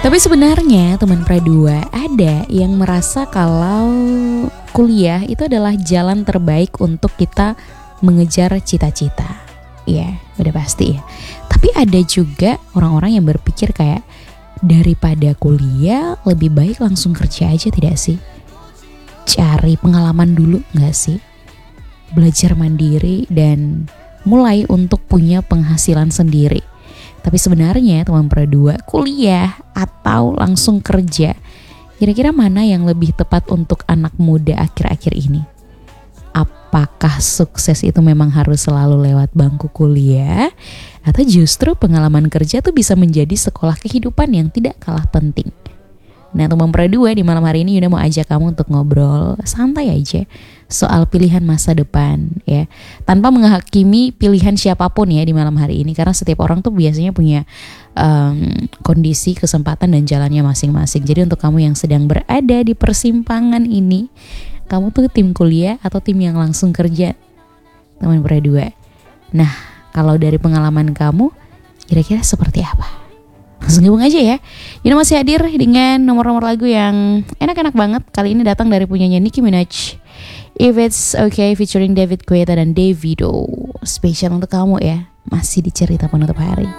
Tapi sebenarnya teman Pradua ada yang merasa kalau kuliah itu adalah jalan terbaik untuk kita mengejar cita-cita. Ya, udah pasti ya. Tapi ada juga orang-orang yang berpikir kayak daripada kuliah lebih baik langsung kerja aja, tidak sih? Cari pengalaman dulu gak sih? Belajar mandiri dan mulai untuk punya penghasilan sendiri. Tapi sebenarnya teman Pradua, kuliah atau langsung kerja, kira-kira mana yang lebih tepat untuk anak muda akhir-akhir ini? Apakah sukses itu memang harus selalu lewat bangku kuliah? Atau justru pengalaman kerja tuh bisa menjadi sekolah kehidupan yang tidak kalah penting? Nah teman Pradua, di malam hari ini Yuna mau ajak kamu untuk ngobrol santai aja soal pilihan masa depan ya, tanpa menghakimi pilihan siapapun ya di malam hari ini, karena setiap orang tuh biasanya punya kondisi, kesempatan dan jalannya masing-masing. Jadi untuk kamu yang sedang berada di persimpangan ini, kamu tuh tim kuliah atau tim yang langsung kerja, teman Pradua? Nah kalau dari pengalaman kamu kira-kira seperti apa? Langsung gabung aja ya. Yuna masih hadir dengan nomor-nomor lagu yang enak-enak banget. Kali ini datang dari punyanya Nicki Minaj, If It's Okay featuring David Guetta dan Davido. Spesial untuk kamu ya, masih di cerita penutup hari.